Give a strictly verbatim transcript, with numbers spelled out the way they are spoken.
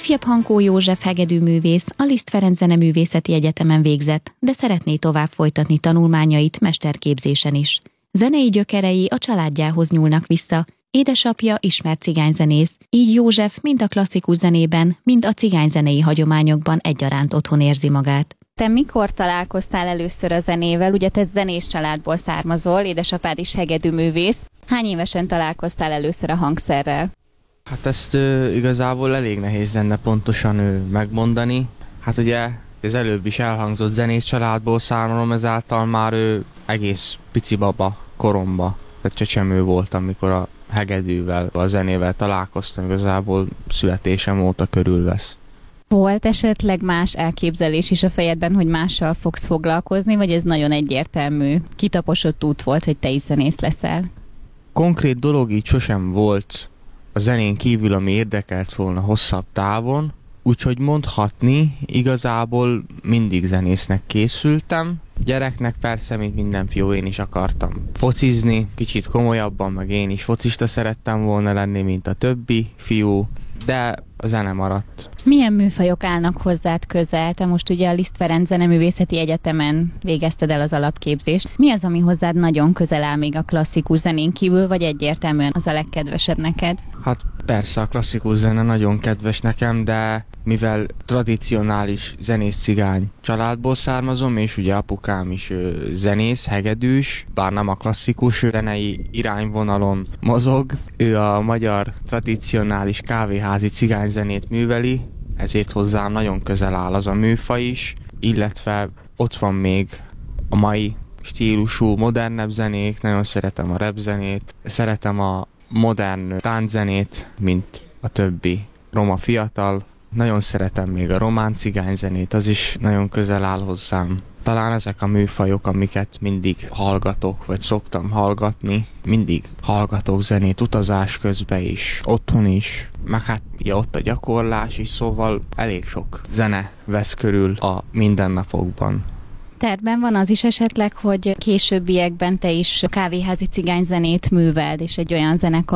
ifjabb Hankó József hegedűművész a Liszt Ferenc Zeneművészeti Egyetemen végzett, de szeretné tovább folytatni tanulmányait mesterképzésen is. Zenei gyökerei a családjához nyúlnak vissza. Édesapja ismert cigányzenész, így József mind a klasszikus zenében, mind a cigányzenei hagyományokban egyaránt otthon érzi magát. Te mikor találkoztál először a zenével? Ugye te zenész családból származol, édesapád is hegedűművész. Hány évesen találkoztál először a hangszerrel? Hát ezt ö, igazából elég nehéz lenne pontosan ö, megmondani. Hát ugye az előbb is elhangzott, zenész családból származom, ezáltal már ö, egész pici baba koromba, tehát csecsemő voltam, amikor a hegedűvel, a zenével találkoztam, igazából születésem óta körülvesz. Volt esetleg más elképzelés is a fejedben, hogy mással fogsz foglalkozni, vagy ez nagyon egyértelmű, kitaposott út volt, hogy te is zenész leszel? Konkrét dolog így sosem volt a zenén kívül, ami érdekelt volna hosszabb távon, úgyhogy mondhatni, igazából mindig zenésznek készültem. Gyereknek persze, mint minden fiú, én is akartam focizni, kicsit komolyabban, meg én is focista szerettem volna lenni, mint a többi fiú, de a zene maradt. Milyen műfajok állnak hozzád közel? Te most ugye a Liszt Ferenc Zeneművészeti Egyetemen végezted el az alapképzést. Mi az, ami hozzád nagyon közel áll még a klasszikus zenén kívül, vagy egyértelműen az a legkedvesebb neked? Hát persze a klasszikus zene nagyon kedves nekem, de mivel tradicionális zenész cigány családból származom, és ugye apukám is ö, zenész, hegedűs, bár nem a klasszikus zenei irányvonalon mozog, ő a magyar tradicionális kávéházi cigányzenét műveli, ezért hozzám nagyon közel áll az a műfaj is, illetve ott van még a mai stílusú, modernebb zenék, nagyon szeretem a rap zenét, szeretem a modern tánczenét, mint a többi roma fiatal, nagyon szeretem még a román cigányzenét, az is nagyon közel áll hozzám. Talán ezek a műfajok, amiket mindig hallgatok, vagy szoktam hallgatni. Mindig hallgatok zenét utazás közben is, otthon is, meg hát ja, ott a gyakorlás is, szóval elég sok zene vesz körül a mindennapokban. Tervben van az is esetleg, hogy későbbiekben te is kávéházi cigányzenét műveld, és egy olyan zenekar